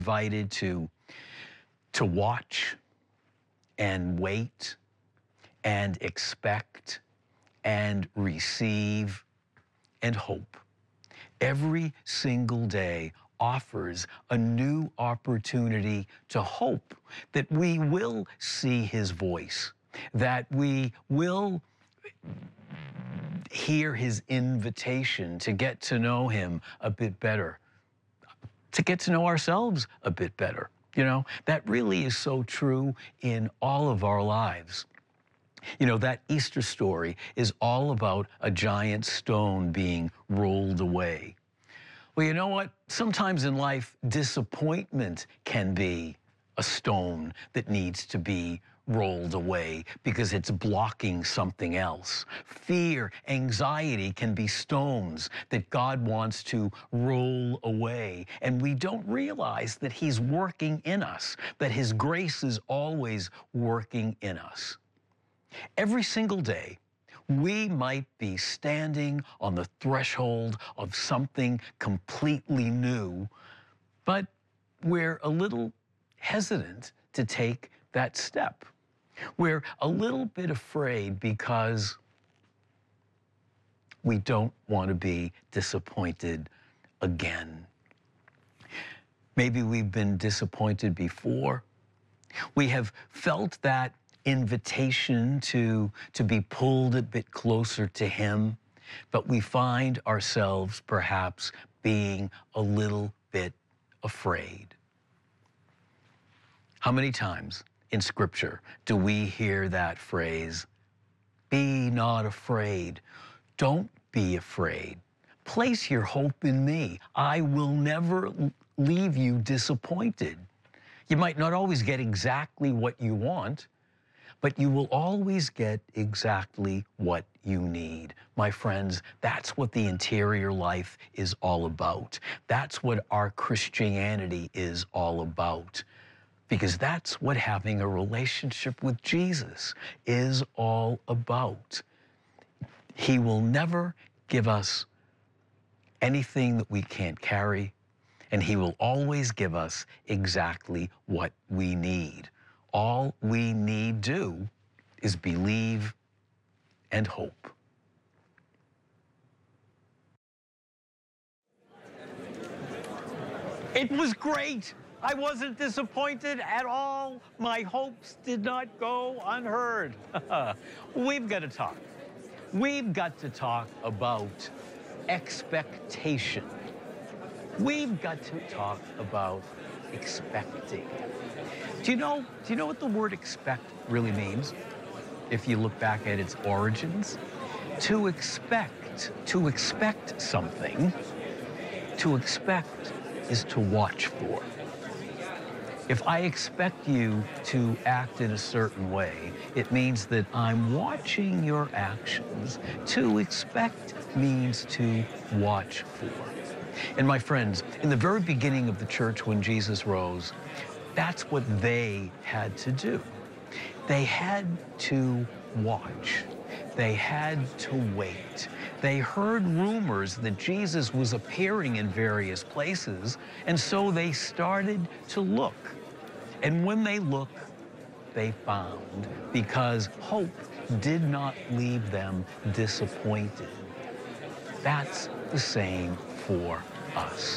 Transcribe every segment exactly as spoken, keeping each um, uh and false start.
invited to to watch and wait and expect and receive and hope. Every single day offers a new opportunity to hope that we will see his voice, that we will hear his invitation to get to know him a bit better, to get to know ourselves a bit better. You know, that really is so true in all of our lives. You know, that Easter story is all about a giant stone being rolled away. Well, you know what? Sometimes in life, disappointment can be a stone that needs to be rolled away because it's blocking something else. Fear, anxiety can be stones that God wants to roll away. And we don't realize that he's working in us, that his grace is always working in us. Every single day, we might be standing on the threshold of something completely new, but we're a little hesitant to take that step. We're a little bit afraid because we don't want to be disappointed again. Maybe we've been disappointed before. We have felt that invitation to, to be pulled a bit closer to him, but we find ourselves perhaps being a little bit afraid. How many times in Scripture do we hear that phrase, be not afraid, don't be afraid, place your hope in me, I will never leave you disappointed. You might not always get exactly what you want, but you will always get exactly what you need. My friends, that's what the interior life is all about. That's what our Christianity is all about. Because that's what having a relationship with Jesus is all about. He will never give us anything that we can't carry, and he will always give us exactly what we need. All we need do is believe and hope. It was great. I wasn't disappointed at all. My hopes did not go unheard. We've got to talk. We've got to talk about expectation. We've got to talk about expecting. Do you know, do you know what the word expect really means? If you look back at its origins, to expect, to expect something, to expect is to watch for. If I expect you to act in a certain way, it means that I'm watching your actions. To expect means to watch for. And my friends, in the very beginning of the church when Jesus rose, that's what they had to do. They had to watch. They had to wait. They heard rumors that Jesus was appearing in various places, and so they started to look. And when they looked, they found, because hope did not leave them disappointed. That's the same for us.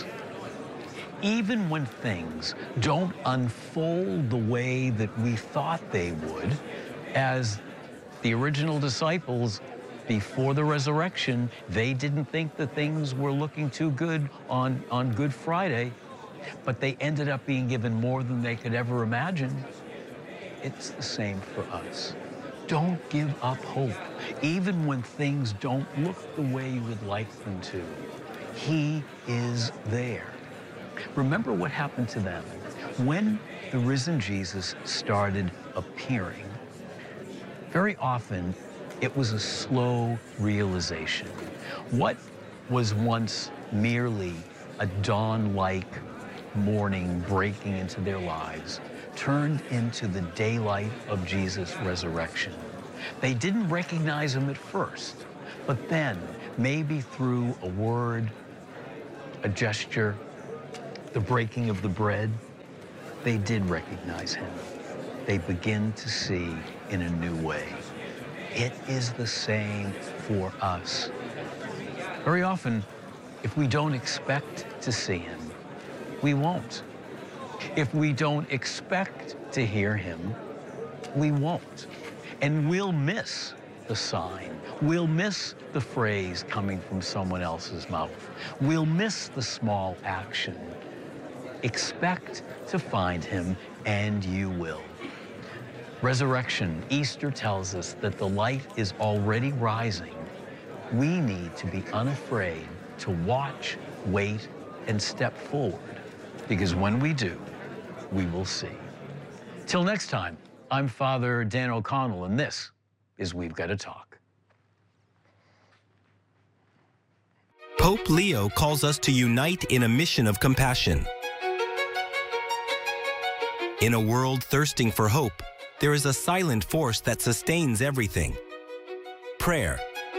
Even when things don't unfold the way that we thought they would, as the original disciples before the resurrection, they didn't think that things were looking too good on, on Good Friday, but they ended up being given more than they could ever imagine. It's the same for us. Don't give up hope, even when things don't look the way you would like them to. He is there. Remember what happened to them. When the risen Jesus started appearing, very often it was a slow realization. What was once merely a dawn-like morning breaking into their lives turned into the daylight of Jesus' resurrection. They didn't recognize him at first, but then, maybe through a word, a gesture, the breaking of the bread, they did recognize him, they begin to see in a new way. It is the same for us. Very often, if we don't expect to see him, we won't. If we don't expect to hear him, we won't. And we'll miss the sign. We'll miss the phrase coming from someone else's mouth. We'll miss the small action. Expect to find him, and you will. Resurrection, Easter tells us that the light is already rising. We need to be unafraid to watch, wait, and step forward, because when we do, we will see. Till next time, I'm Father Dan O'Connell, and this is We've Got to Talk. Pope Leo calls us to unite in a mission of compassion. In a world thirsting for hope, there is a silent force that sustains everything: prayer.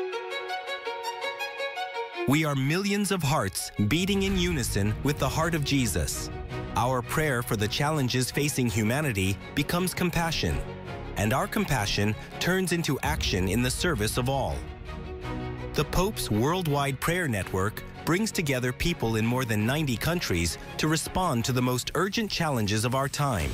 We are millions of hearts beating in unison with the heart of Jesus. Our prayer for the challenges facing humanity becomes compassion, and our compassion turns into action in the service of all. The Pope's Worldwide Prayer Network brings together people in more than ninety countries to respond to the most urgent challenges of our time,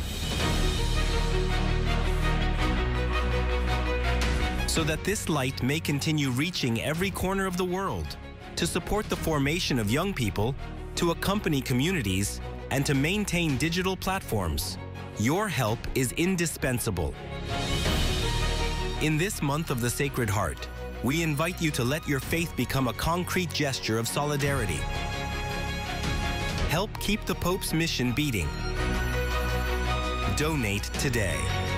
so that this light may continue reaching every corner of the world, to support the formation of young people, to accompany communities, and to maintain digital platforms. Your help is indispensable. In this month of the Sacred Heart, we invite you to let your faith become a concrete gesture of solidarity. Help keep the Pope's mission beating. Donate today.